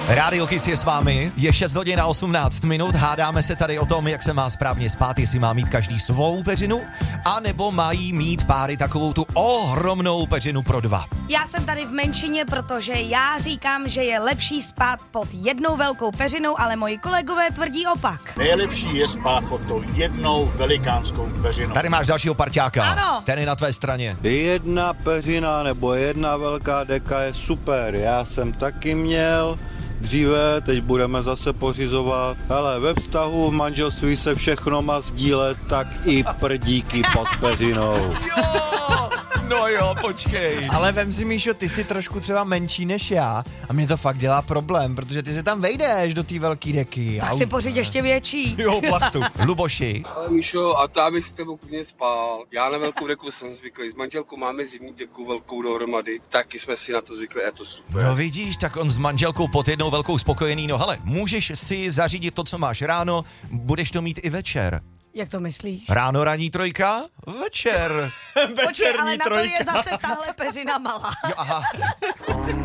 Rádio Kiss je s vámi, je 6 hodin a 18 minut, hádáme se tady o tom, jak se má správně spát, jestli má mít každý svou peřinu, anebo mají mít páry takovou tu ohromnou peřinu pro dva. Já jsem tady v menšině, protože já říkám, že je lepší spát pod jednou velkou peřinou, ale moji kolegové tvrdí opak. Nejlepší je spát pod tou jednou velikánskou peřinou. Tady máš dalšího parťáka. Ano. Ten je na tvé straně. Jedna peřina nebo jedna velká deka je super, já jsem taky měl dříve, teď budeme zase pořizovat. Hele, ve vztahu v manželství se všechno má sdílet, tak i prdíky pod peřinou. Jo, no jo, počkej. Ale vem si, Míšo, ty jsi trošku třeba menší než já a mě to fakt dělá problém, protože ty se tam vejdeš do té velký deky. Tak si pořiď ještě větší. Jo, plachtu. Luboši. Ale Míšo, a to já bych s tebou klidně spal. Já na velkou deku jsem zvyklý. S manželkou máme zimní deku velkou dohromady. Taky jsme si na to zvykli, je to super. No vidíš, tak on s manželkou pod jednou velkou spokojený. No hele, můžeš si zařídit to, co máš ráno, budeš to mít i večer. Jak to myslíš? Ráno ranní trojka, večer. Počkej, ale na to je zase tahle peřina malá. Jo, aha.